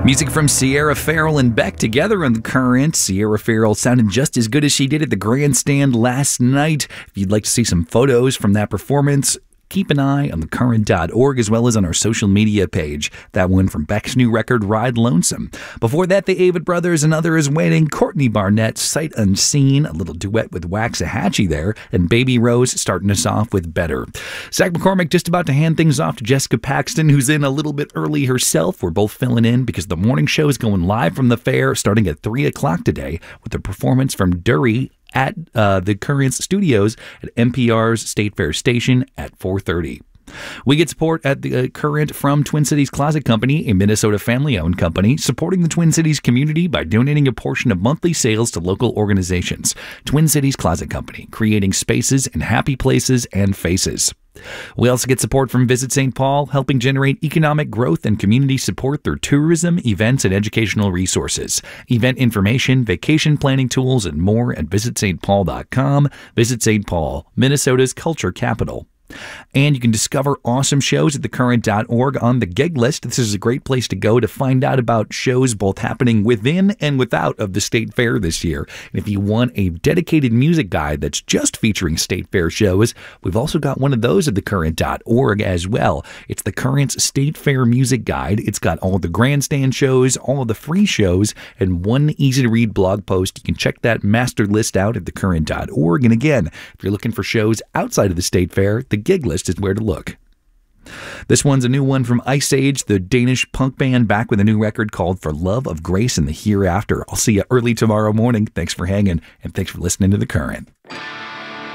Music from Sierra Farrell and Beck together on The Current. Sierra Farrell sounded just as good as she did at the grandstand last night. If you'd like to see some photos from that performance, keep an eye on thecurrent.org as well as on our social media page. That one from Beck's new record, Ride Lonesome. Before that, the Avett Brothers, Another Is Waiting, Courtney Barnett, Sight Unseen, a little duet with Waxahachie there, and Baby Rose starting us off with Better. Zach McCormick just about to hand things off to Jessica Paxton, who's in a little bit early herself. We're both filling in because the morning show is going live from the fair starting at 3 o'clock today with a performance from Dury at the Current's studios at NPR's State Fair Station at 4:30. We get support at the Current from Twin Cities Closet Company, a Minnesota family-owned company, supporting the Twin Cities community by donating a portion of monthly sales to local organizations. Twin Cities Closet Company, creating spaces in happy places and faces. We also get support from Visit St. Paul, helping generate economic growth and community support through tourism, events, and educational resources. Event information, vacation planning tools, and more at visitstpaul.com. Visit St. Paul, Minnesota's culture capital. And you can discover awesome shows at thecurrent.org on the gig list. This is a great place to go to find out about shows both happening within and without of the State Fair this year. And if you want a dedicated music guide that's just featuring State Fair shows, we've also got one of those at thecurrent.org as well. It's the Current's State Fair Music Guide. It's got all the grandstand shows, all of the free shows, and one easy-to-read blog post. You can check that master list out at thecurrent.org. And again, if you're looking for shows outside of the State Fair, the gig list is where to look. This one's a new one from Ice Age, the Danish punk band, back with a new record called For Love of Grace and the Hereafter. I'll see you early tomorrow morning. Thanks for hanging, and thanks for listening to The Current.